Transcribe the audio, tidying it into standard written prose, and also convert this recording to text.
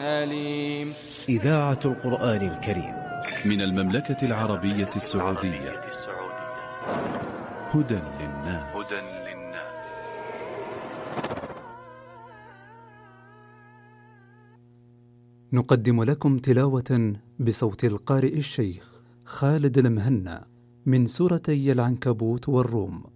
أليم. إذاعة القرآن الكريم من المملكة العربية السعودية. هدى للناس. نقدم لكم تلاوة بصوت القارئ الشيخ خالد المهنا من سورتي العنكبوت والروم.